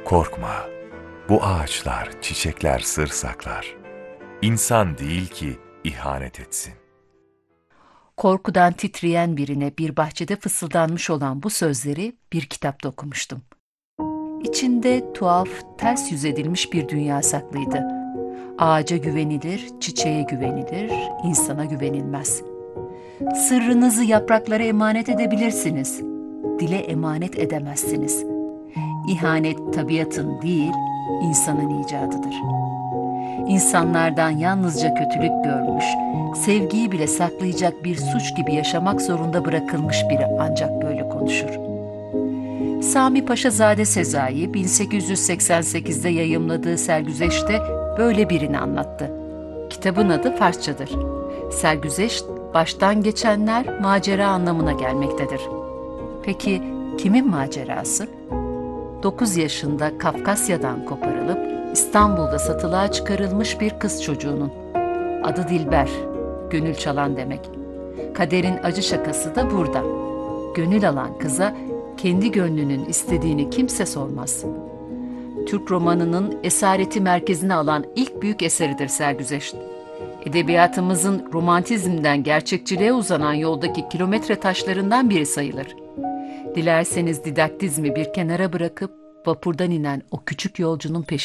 Korkma, bu ağaçlar, çiçekler sır saklar. İnsan değil ki ihanet etsin. Korkudan titreyen birine bir bahçede fısıldanmış olan bu sözleri bir kitapta okumuştum. İçinde tuhaf, ters yüz edilmiş bir dünya saklıydı. Ağaca güvenilir, çiçeğe güvenilir, insana güvenilmez. Sırrınızı yapraklara emanet edebilirsiniz, dile emanet edemezsiniz. İhanet tabiatın değil, insanın icadıdır. İnsanlardan yalnızca kötülük görmüş, sevgiyi bile saklayacak bir suç gibi yaşamak zorunda bırakılmış biri ancak böyle konuşur. Sami Paşazade Sezai 1888'de yayımladığı Sergüzeş'te böyle birini anlattı. Kitabın adı Farsçadır. Sergüzeşt, baştan geçenler macera anlamına gelmektedir. Peki kimin macerası? 9 yaşında Kafkasya'dan koparılıp İstanbul'da satılığa çıkarılmış bir kız çocuğunun. Adı Dilber, gönül çalan demek. Kaderin acı şakası da burada. Gönül alan kıza kendi gönlünün istediğini kimse sormaz. Türk romanının esareti merkezine alan ilk büyük eseridir Sergüzeşt. Edebiyatımızın romantizmden gerçekçiliğe uzanan yoldaki kilometre taşlarından biri sayılır. Dilerseniz didaktizmi bir kenara bırakıp vapurdan inen o küçük yolcunun peşine